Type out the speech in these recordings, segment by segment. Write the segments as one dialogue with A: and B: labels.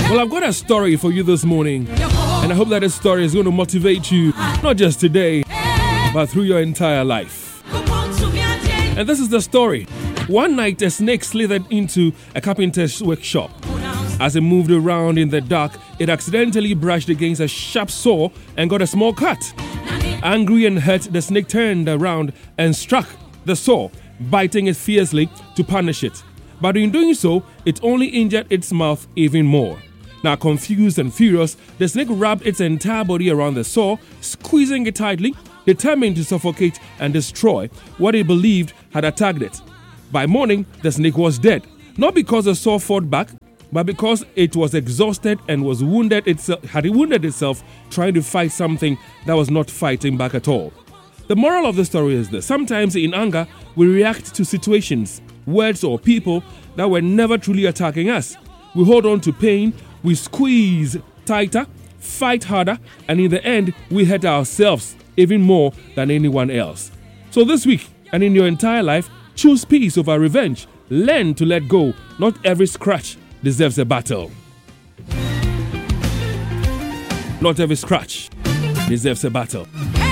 A: Well, I've got a story for you this morning, and I hope that this story is going to motivate you, not just today, but through your entire life. And this is the story. One night, a snake slithered into a carpenter's workshop. As it moved around in the dark, it accidentally brushed against a sharp saw and got a small cut. Angry and hurt, the snake turned around and struck the saw, biting it fiercely to punish it. But in doing so, it only injured its mouth even more. Now, confused and furious, the snake wrapped its entire body around the saw, squeezing it tightly, determined to suffocate and destroy what it believed had attacked it. By morning, the snake was dead, not because the saw fought back, but because it was exhausted and had wounded itself trying to fight something that was not fighting back at all. The moral of the story is this: sometimes in anger, we react to situations, words, or people that were never truly attacking us. We hold on to pain, we squeeze tighter, fight harder, and in the end, we hurt ourselves even more than anyone else. So this week, and in your entire life, choose peace over revenge. Learn to let go. Not every scratch deserves a battle. Not every scratch deserves a battle.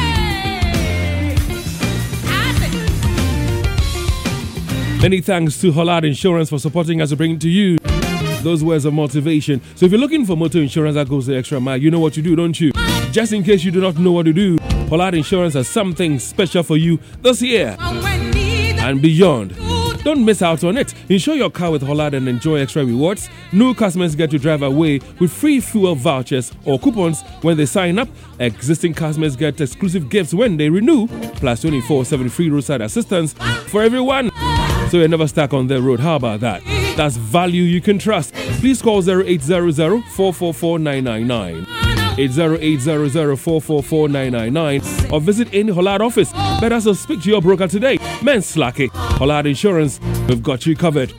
A: Many thanks to Hollard Insurance for supporting us to bring to you those words of motivation. So if you're looking for motor insurance that goes the extra mile, you know what to do, don't you? Just in case you do not know what to do, Hollard Insurance has something special for you this year and beyond. Don't miss out on it. Insure your car with Hollard and enjoy extra rewards. New customers get to drive away with free fuel vouchers or coupons when they sign up. Existing customers get exclusive gifts when they renew, plus 24/7 free roadside assistance for everyone. So you're never stuck on the road. How about that? That's value you can trust. Please call 0800 444 999. 80800 444 999 or visit any Hollard office. Better still, speak to your broker today. Men slacky. Hollard Insurance, we've got you covered.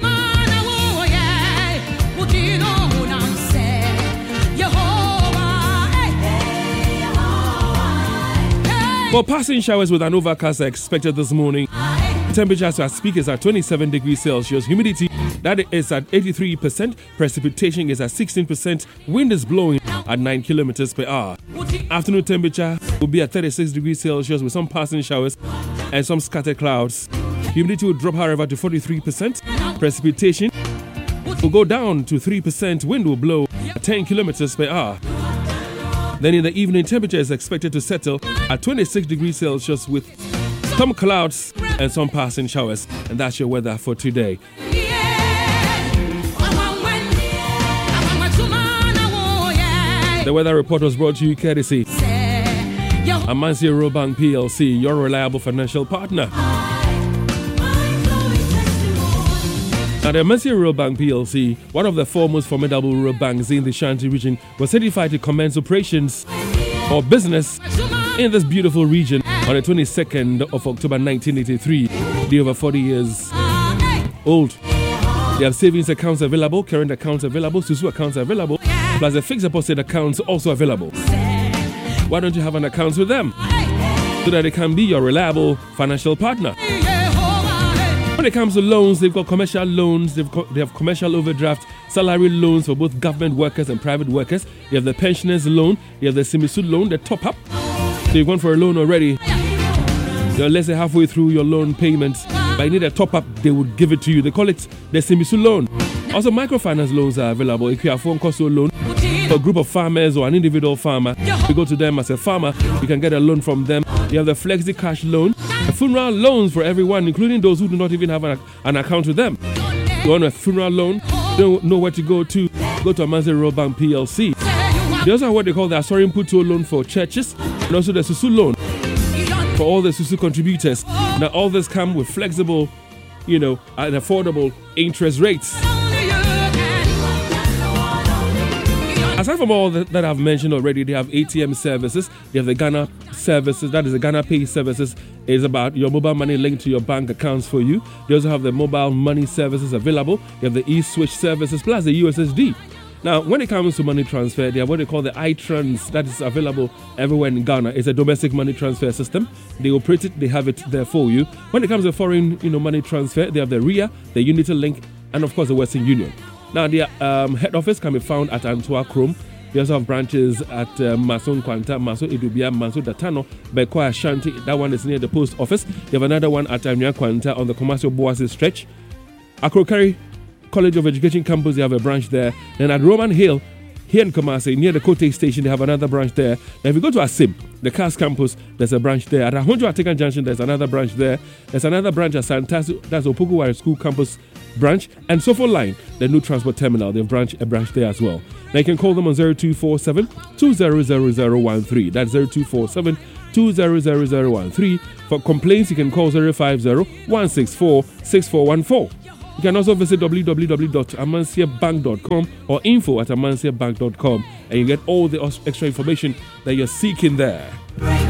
A: Well, passing showers with an overcast are expected this morning. Temperatures as peak is at 27 degrees Celsius. Humidity, that is at 83%. Precipitation is at 16%. Wind is blowing at 9 kilometers per hour. Afternoon temperature will be at 36 degrees Celsius with some passing showers and some scattered clouds. Humidity will drop, however, to 43%. Precipitation will go down to 3%. Wind will blow at 10 kilometers per hour. Then in the evening, temperature is expected to settle at 26 degrees Celsius with some clouds and some passing showers. And that's your weather for today. The weather report was brought to you courtesy Amansia Rural Bank PLC, your reliable financial partner. Now, the Amansia Rural Bank PLC, one of the foremost formidable rural banks in the Shanti region, was certified to commence operations or business in this beautiful region on the 22nd of October 1983. They're over 40 years old. They have savings accounts available, current accounts available, Susu accounts available, plus the fixed deposit accounts also available. Why don't you have an account with them so that they can be your reliable financial partner? When it comes to loans, they've got commercial loans, they have commercial overdraft, salary loans for both government workers and private workers. They have the pensioners loan, they have the Simisu loan, the top up. So you've gone for a loan already, you're less than halfway through your loan payments, but you need a top up, they would give it to you. They call it the Simisu loan. Also, microfinance loans are available. If you have a phone cost loan for a group of farmers or an individual farmer, you go to them as a farmer, you can get a loan from them. You have the Flexi Cash loan, a funeral loans for everyone, including those who do not even have an account with them. You want a funeral loan, don't know where to go to Amansia Rural Bank PLC. They also have what they call the Asorin Puto loan for churches, and also the Susu loan for all the Susu contributors. Now, all this come with flexible, and affordable interest rates. Aside from all that I've mentioned already, they have ATM services, they have the Ghana services, that is the Ghana Pay services, is about your mobile money linked to your bank accounts for you. They also have the mobile money services available, they have the eSwitch services, plus the USSD. Now, when it comes to money transfer, they have what they call the iTrans, that is available everywhere in Ghana. It's a domestic money transfer system. They operate it, they have it there for you. When it comes to foreign money transfer, they have the RIA, the Unity Link, and of course the Western Union. Now, their head office can be found at Antoa Chrome. They also have branches at Mason Kwanta, Maso Idubia, Maso Datano, Bekwa Ashanti. That one is near the post office. They have another one at Amia Kwanta on the Commercial Boase stretch. Akrokari College of Education campus, they have a branch there. Then at Roman Hill, here in Kumasi, near the Kote station, they have another branch there. Now, if you go to Asim, the CAS campus, there's a branch there. At Ahonjo Atekan Junction, there's another branch there. There's another branch at Santasu, that's Opokuwari School campus branch. And Sofo Line, the new transport terminal, they have a branch there as well. Now, you can call them on 0247 200013. That's 0247 200013. For complaints, you can call 050 164 6414. You can also visit www.amansiabank.com or info@amansiabank.com, and you get all the extra information that you're seeking there.